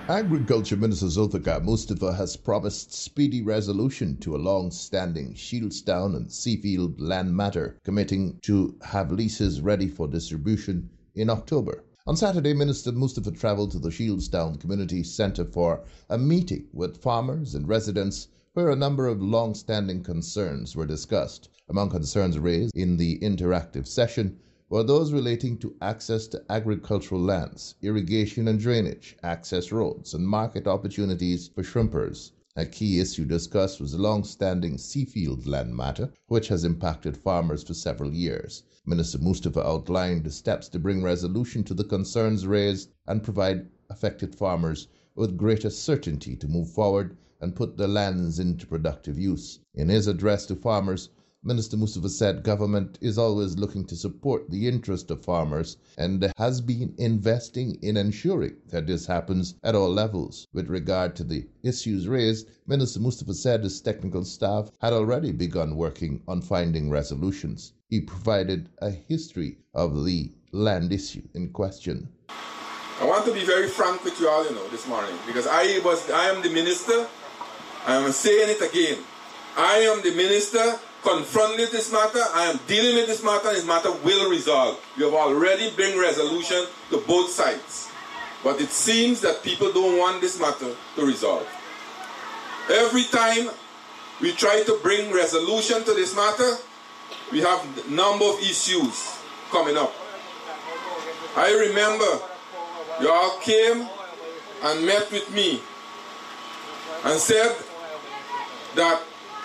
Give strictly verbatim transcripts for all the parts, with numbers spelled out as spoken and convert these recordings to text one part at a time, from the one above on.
Agriculture Minister Zulfikar Mustafa has promised speedy resolution to a long-standing Shieldstown and Seafield land matter, committing to have leases ready for distribution in October. On Saturday, Minister Mustafa travelled to the Shieldstown Community Centre for a meeting with farmers and residents where a number of long-standing concerns were discussed. Among concerns raised in the interactive session were those relating to access to agricultural lands, irrigation and drainage, access roads, and market opportunities for shrimpers. A key issue discussed was the long-standing Seafield land matter, which has impacted farmers for several years. Minister Mustafa outlined the steps to bring resolution to the concerns raised and provide affected farmers with greater certainty to move forward and put their lands into productive use. In his address to farmers, Minister Mustafa said government is always looking to support the interest of farmers and has been investing in ensuring that this happens at all levels. With regard to the issues raised, Minister Mustafa said his technical staff had already begun working on finding resolutions. He provided a history of the land issue in question. I want to be very frank with you all, you know, this morning, because I was, I am the minister. I am saying it again. I am the minister confronted this matter. I am dealing with this matter, and this matter will resolve. We have already bring resolution to both sides. But it seems that people don't want this matter to resolve. Every time we try to bring resolution to this matter, we have a number of issues coming up. I remember you all came and met with me and said that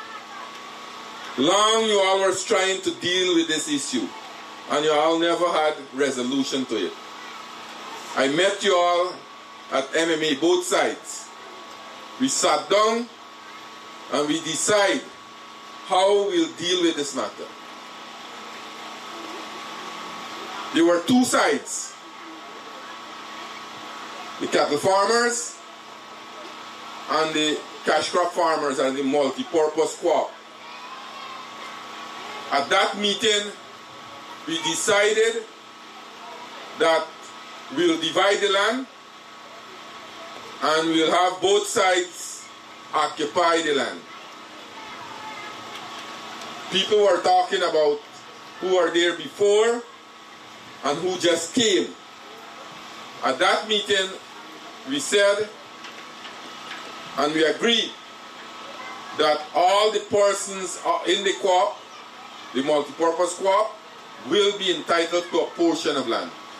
long you all were trying to deal with this issue and you all never had resolution to it. I met you all at M M A, both sides. We sat down and we decide how we'll deal with this matter. There were two sides. The cattle farmers and the cash crop farmers and the multi-purpose co-op. At that meeting, we decided that we'll divide the land and we'll have both sides occupy the land. People were talking about who were there before and who just came. At that meeting, we said and we agreed that all the persons in the co-op, the multipurpose co-op, will be entitled to a portion of land.